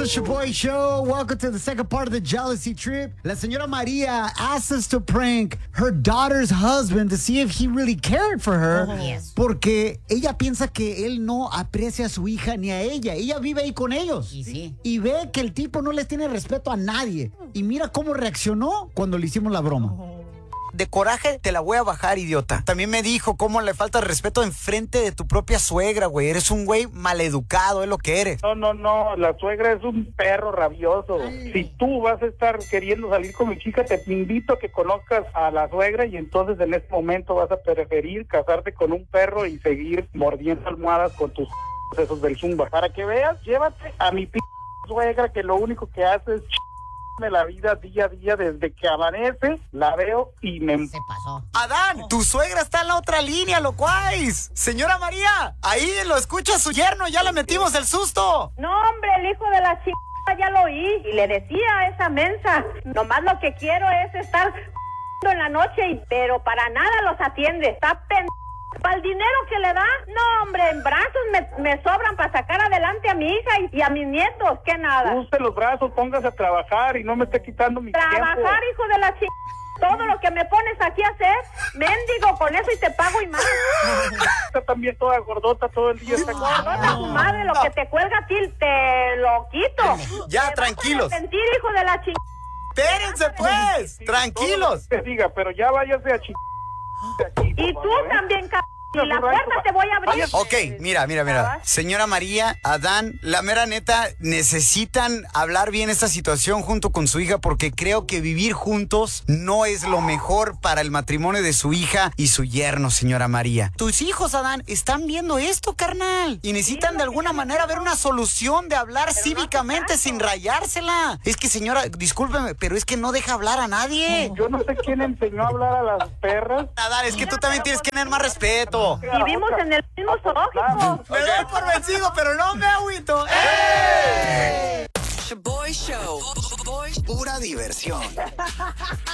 the Shaboy Show. Welcome to the second part of the jealousy trip. La señora Maria asked us to prank her daughter's husband to see if he really cared for her. Yes. Porque ella piensa que él no aprecia a su hija ni a ella. Ella vive ahí con ellos. Y sí. Y ve que el tipo no les tiene respeto a nadie. Y mira cómo reaccionó cuando le hicimos la broma. De coraje te la voy a bajar, idiota. También me dijo cómo le falta el respeto enfrente de tu propia suegra, güey. Eres un güey maleducado, es lo que eres. No, la suegra es un perro rabioso. Si tú vas a estar queriendo salir con mi chica, te invito a que conozcas a la suegra y entonces en este momento vas a preferir casarte con un perro y seguir mordiendo almohadas con tus esos del Zumba. Para que veas, llévate a mi suegra que lo único que hace es de la vida día a día. Desde que amanece la veo y me... Se pasó. Adán, tu suegra está en la otra línea, locuaz. Señora María, ahí lo escucha su yerno, ya le metimos el susto. No, hombre, el hijo de la chica ya lo oí y le decía a esa mensa, nomás lo que quiero es estar en la noche, pero para nada los atiende. Está para el dinero que le da, no, hombre, en brazos me sobran para sacar adelante a mi hija y a mis nietos, que nada. Use los brazos, póngase a trabajar y no me esté quitando mi tiempo. Trabajar, hijo de la chica. Todo lo que me pones aquí a hacer, mendigo, con eso y te pago y más. Está también toda gordota todo el día. Gordota tu madre, lo que te cuelga a ti, te lo quito. Ya, Te tranquilos. vas a arrepentir, hijo de la chica. Espérense, pues. Tranquilos. Que diga, pero ya váyase a Y tú también, y la puerta te voy a abrir. Ok, mira. Señora María, Adán, la mera neta, necesitan hablar bien esta situación junto con su hija porque creo que vivir juntos no es lo mejor para el matrimonio de su hija y su yerno, señora María. Tus hijos, Adán, están viendo esto, carnal, y necesitan de alguna manera ver una solución de hablar cívicamente sin rayársela. Es que, señora, discúlpeme, pero es que no deja hablar a nadie. Yo no sé quién enseñó a hablar a las perras. Adán, es que tú también tienes que tener más respeto. Vivimos en el mismo zoológico. Me doy por vencido, pero no me agüito. Shaboy Show. Pura diversión.